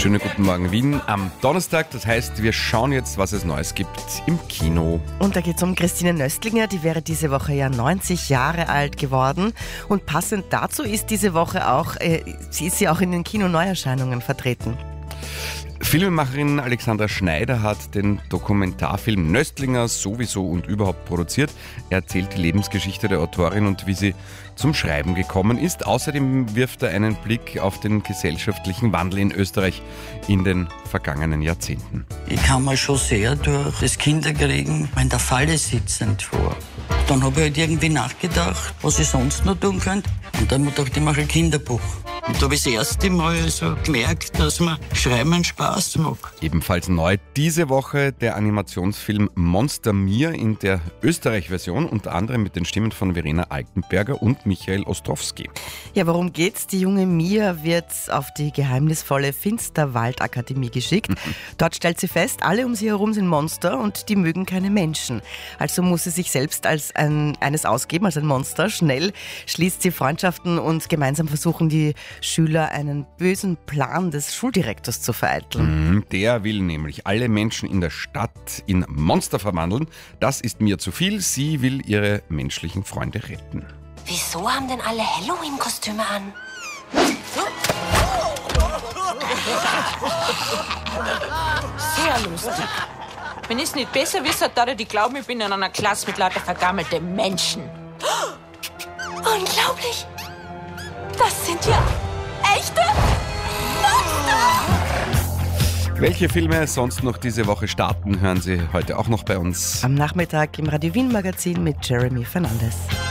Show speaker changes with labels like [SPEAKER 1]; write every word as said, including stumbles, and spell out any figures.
[SPEAKER 1] Schönen guten Morgen Wien am Donnerstag. Das heißt, wir schauen jetzt, was es Neues gibt im Kino.
[SPEAKER 2] Und da geht es um Christine Nöstlinger, die wäre diese Woche ja neunzig Jahre alt geworden. Und passend dazu ist diese Woche auch, äh, sie ist ja auch in den Kino-Neuerscheinungen vertreten.
[SPEAKER 1] Filmemacherin Alexandra Schneider hat den Dokumentarfilm Nöstlinger sowieso und überhaupt produziert. Er erzählt die Lebensgeschichte der Autorin und wie sie zum Schreiben gekommen ist. Außerdem wirft er einen Blick auf den gesellschaftlichen Wandel in Österreich in den vergangenen Jahrzehnten.
[SPEAKER 3] Ich kam mir schon sehr durch das Kinderkriegen in der Falle sitzend vor. Dann habe ich halt irgendwie nachgedacht, was ich sonst noch tun könnte. Und dann habe ich gedacht, ich mache ein Kinderbuch. Und da habe ich das erste Mal so gemerkt, dass mir Schreiben Spaß macht.
[SPEAKER 1] Ebenfalls neu diese Woche der Animationsfilm Monster Mir in der Österreich-Version, unter anderem mit den Stimmen von Verena Altenberger und Michael Ostrowski.
[SPEAKER 2] Ja, worum geht's? Die junge Mia wird auf die geheimnisvolle Finsterwald-Akademie geschickt. Dort stellt sie fest, alle um sie herum sind Monster und die mögen keine Menschen. Also muss sie sich selbst als ein, eines ausgeben, als ein Monster. Schnell schließt sie Freundschaften und gemeinsam versuchen die Schüler einen bösen Plan des Schuldirektors zu vereiteln.
[SPEAKER 1] Der will nämlich alle Menschen in der Stadt in Monster verwandeln. Das ist mir zu viel. Sie will ihre menschlichen Freunde retten.
[SPEAKER 4] Wieso haben denn alle Halloween-Kostüme an?
[SPEAKER 5] Sehr lustig. Wenn ich es nicht besser wisse, da die glauben, ich bin in einer Klasse mit lauter vergammelte Menschen.
[SPEAKER 4] Unglaublich! Das sind ja echte Monster!
[SPEAKER 1] Welche Filme sonst noch diese Woche starten, hören Sie heute auch noch bei uns.
[SPEAKER 2] Am Nachmittag im Radio Wien Magazin mit Jeremy Fernandes.